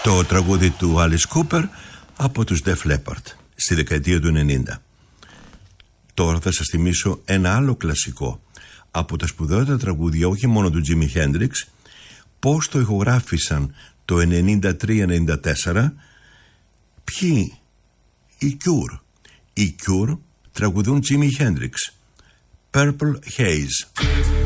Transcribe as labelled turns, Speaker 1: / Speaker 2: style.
Speaker 1: Το τραγούδι του Alice Cooper από τους Def Leppard στη δεκαετία του 90. Τώρα θα σας θυμίσω ένα άλλο κλασικό από τα σπουδαιότερα τραγούδια όχι μόνο του Jimi Hendrix, πώς το ηχογράφησαν το 93-94. Ποιοι? Οι Cure. Οι Cure τραγουδούν Jimi Hendrix, Purple Haze.